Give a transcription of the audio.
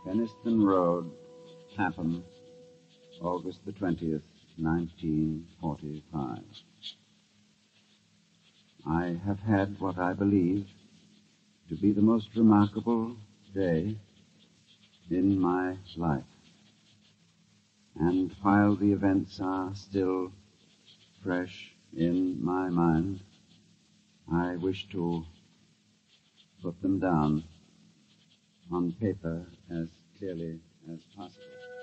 Penistone Road, Clapham, August the 20th, 1945. I have had what I believe to be the most remarkable day in my life. And while the events are still fresh in my mind, I wish to put them down on paper as clearly as possible.